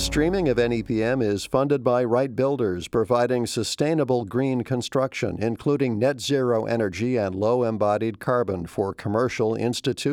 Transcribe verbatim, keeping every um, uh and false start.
Streaming of N E P M is funded by Wright Builders, providing sustainable green construction, including net zero energy and low embodied carbon for commercial institutions.